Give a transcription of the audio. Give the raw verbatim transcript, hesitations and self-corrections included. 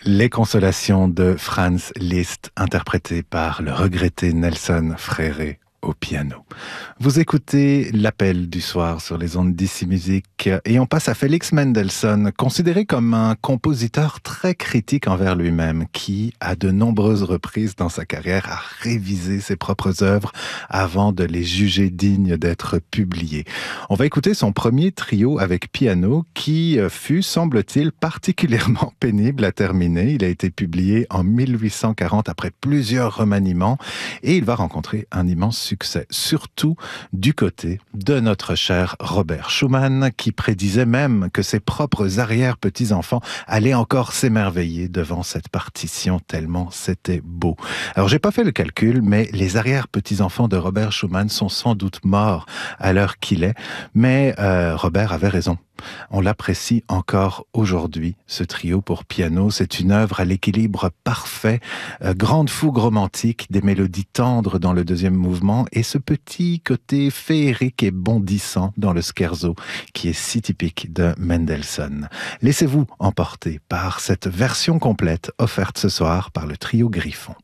Les consolations de Franz Liszt, interprétées par le regretté Nelson Fréré au piano. Vous écoutez l'appel du soir sur les ondes d'Ici Musique et on passe à Félix Mendelssohn, considéré comme un compositeur très critique envers lui-même, qui, à de nombreuses reprises dans sa carrière, a révisé ses propres œuvres avant de les juger dignes d'être publiées. On va écouter son premier trio avec piano qui fut, semble-t-il, particulièrement pénible à terminer. Il a été publié en mille huit cent quarante après plusieurs remaniements et il va rencontrer un immense succès. Succès, surtout du côté de notre cher Robert Schumann, qui prédisait même que ses propres arrière-petits-enfants allaient encore s'émerveiller devant cette partition tellement c'était beau. Alors j'ai pas fait le calcul, mais les arrière-petits-enfants de Robert Schumann sont sans doute morts à l'heure qu'il est, mais euh, Robert avait raison. On l'apprécie encore aujourd'hui, ce trio pour piano. C'est une œuvre à l'équilibre parfait, euh, grande fougue romantique, des mélodies tendres dans le deuxième mouvement et ce petit côté féerique et bondissant dans le scherzo qui est si typique de Mendelssohn. Laissez-vous emporter par cette version complète offerte ce soir par le trio Griffon.